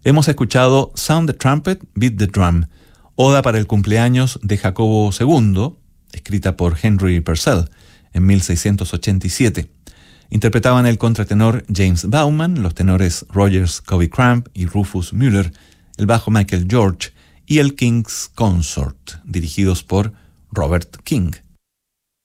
Hemos escuchado Sound the Trumpet, Beat the Drum, oda para el cumpleaños de Jacobo II, escrita por Henry Purcell en 1687. Interpretaban el contratenor James Bauman, los tenores Rogers Covey-Cramp y Rufus Müller, el bajo Michael George y el King's Consort, dirigidos por Robert King.